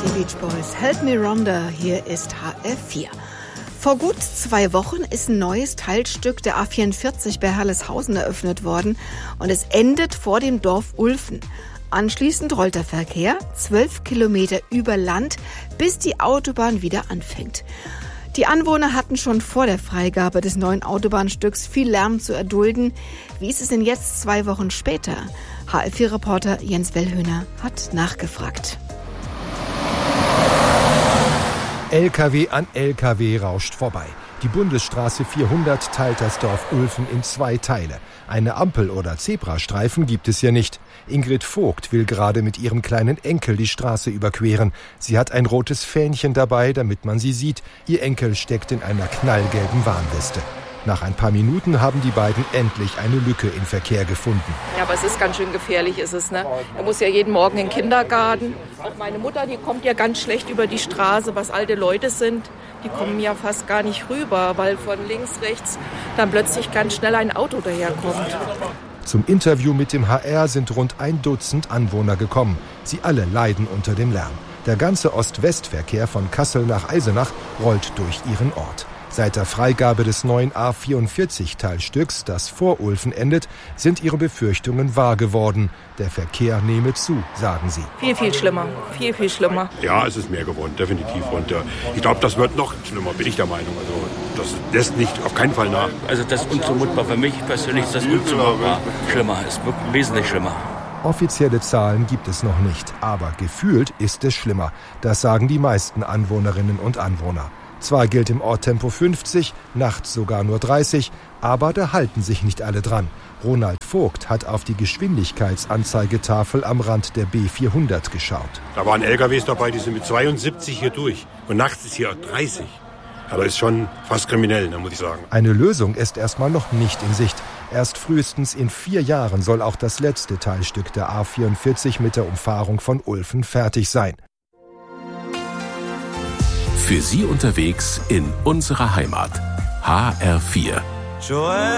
Die Beach Boys, Help Me Rhonda, hier ist HR4. Vor gut 2 Wochen ist ein neues Teilstück der A44 bei Herleshausen eröffnet worden und es endet vor dem Dorf Ulfen. Anschließend rollt der Verkehr 12 Kilometer über Land, bis die Autobahn wieder anfängt. Die Anwohner hatten schon vor der Freigabe des neuen Autobahnstücks viel Lärm zu erdulden. Wie ist es denn jetzt 2 Wochen später? HR4-Reporter Jens Wellhöhner hat nachgefragt. LKW an LKW rauscht vorbei. Die Bundesstraße 400 teilt das Dorf Ulfen in 2 Teile. Eine Ampel oder Zebrastreifen gibt es hier nicht. Ingrid Vogt will gerade mit ihrem kleinen Enkel die Straße überqueren. Sie hat ein rotes Fähnchen dabei, damit man sie sieht. Ihr Enkel steckt in einer knallgelben Warnweste. Nach ein paar Minuten haben die beiden endlich eine Lücke im Verkehr gefunden. Ja, aber es ist ganz schön gefährlich, ist es, ne? Er muss ja jeden Morgen in den Kindergarten. Auch meine Mutter, die kommt ja ganz schlecht über die Straße, was alte Leute sind. Die kommen ja fast gar nicht rüber, weil von links, rechts dann plötzlich ganz schnell ein Auto daherkommt. Zum Interview mit dem HR sind rund 1 Dutzend Anwohner gekommen. Sie alle leiden unter dem Lärm. Der ganze Ost-West-Verkehr von Kassel nach Eisenach rollt durch ihren Ort. Seit der Freigabe des neuen A44-Teilstücks, das vor Ulfen endet, sind ihre Befürchtungen wahr geworden. Der Verkehr nehme zu, sagen sie. Viel, viel schlimmer. Viel, viel schlimmer. Ja, es ist mehr geworden, definitiv. Und ich glaube, das wird noch schlimmer, bin ich der Meinung. Also das lässt nicht, auf keinen Fall nach. Also das ist unzumutbar. Für mich persönlich ist das unzumutbar. Schlimmer, ist wirklich wesentlich schlimmer. Offizielle Zahlen gibt es noch nicht, aber gefühlt ist es schlimmer. Das sagen die meisten Anwohnerinnen und Anwohner. Zwar gilt im Ort Tempo 50, nachts sogar nur 30, aber da halten sich nicht alle dran. Ronald Vogt hat auf die Geschwindigkeitsanzeigetafel am Rand der B400 geschaut. Da waren LKWs dabei, die sind mit 72 hier durch. Und nachts ist hier 30. Aber ist schon fast kriminell, muss ich sagen. Eine Lösung ist erstmal noch nicht in Sicht. Erst frühestens in 4 Jahren soll auch das letzte Teilstück der A44 mit der Umfahrung von Ulfen fertig sein. Für Sie unterwegs in unserer Heimat. HR4.